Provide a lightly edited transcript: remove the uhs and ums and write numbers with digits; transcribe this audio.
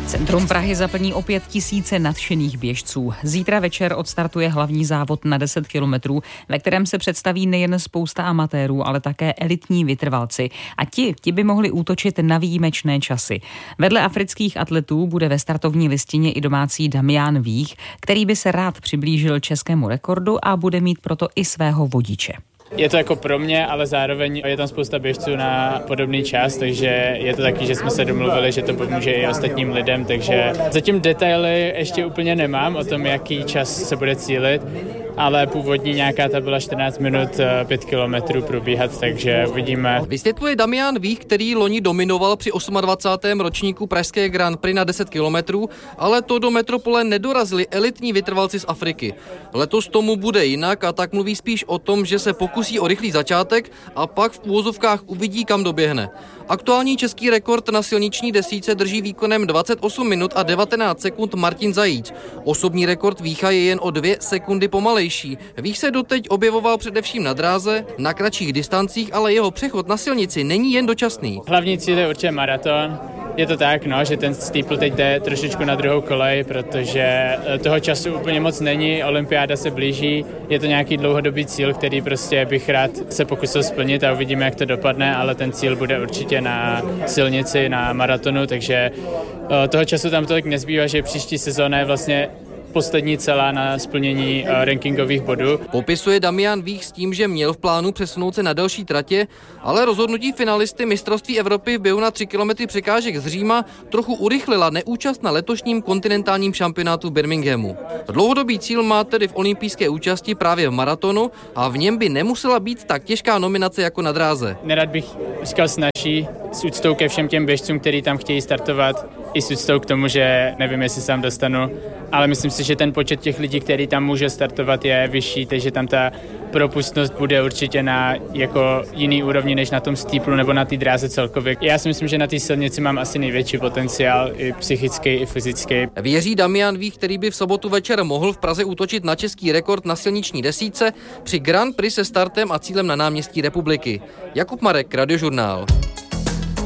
Centrum Prahy zaplní opět tisíce nadšených běžců. Zítra večer odstartuje hlavní závod na 10 kilometrů, ve kterém se představí nejen spousta amatérů, ale také elitní vytrvalci. A ti by mohli útočit na výjimečné časy. Vedle afrických atletů bude ve startovní listině i domácí Damian Vích, který by se rád přiblížil českému rekordu a bude mít proto i svého vodiče. Je to jako pro mě, ale zároveň je tam spousta běžců na podobný čas, takže je to taky, že jsme se domluvili, že to pomůže i ostatním lidem, takže zatím detaily ještě úplně nemám o tom, jaký čas se bude cílit, ale původní nějaká ta byla 14 minut 5 kilometrů probíhat, takže uvidíme. Vysvětluje Damian Vích, který loni dominoval při 28. ročníku pražské Grand Prix na 10 kilometrů, ale to do metropole nedorazili elitní vytrvalci z Afriky. Letos tomu bude jinak a tak mluví spíš o tom, že se pokusí o rychlý začátek a pak v úvozovkách uvidí, kam doběhne. Aktuální český rekord na silniční desítce drží výkonem 28 minut a 19 sekund Martin Zajíc. Osobní rekord Vícha je jen o 2 sekundy pomalejší. Vích se doteď objevoval především na dráze, na kratších distancích, ale jeho přechod na silnici není jen dočasný. Hlavní cíl je určitě maraton. Je to tak, že ten steeple teď jde trošičku na druhou kolej, protože toho času úplně moc není, olympiáda se blíží, je to nějaký dlouhodobý cíl, který prostě bych rád se pokusil splnit a uvidíme, jak to dopadne, ale ten cíl bude určitě na silnici, na maratonu, takže toho času tam tolik nezbývá, že příští sezóna je vlastně poslední celá na splnění rankingových bodů. Popisuje Damian Vích s tím, že měl v plánu přesunout se na delší tratě, ale rozhodnutí finalisty mistrovství Evropy v běhu na 3 km překážek z Říma trochu urychlila neúčast na letošním kontinentálním šampionátu v Birminghamu. Dlouhodobý cíl má tedy v olympijské účasti právě v maratonu a v něm by nemusela být tak těžká nominace jako na dráze. Nerad bych říkal snaží s úctou ke všem těm běžcům, kteří tam chtějí startovat, i s úctou k tomu, že nevím, jestli se tam dostanu, ale myslím si, že ten počet těch lidí, který tam může startovat, je vyšší, takže tam ta propustnost bude určitě na jako jiný úrovni než na tom steeplu nebo na té dráze celkově. Já si myslím, že na té silnici mám asi největší potenciál, i psychický, i fyzický. Věří Damian Vích, který by v sobotu večer mohl v Praze útočit na český rekord na silniční desítce při Grand Prix se startem a cílem na náměstí Republiky. Jakub Marek, Radiožurnál.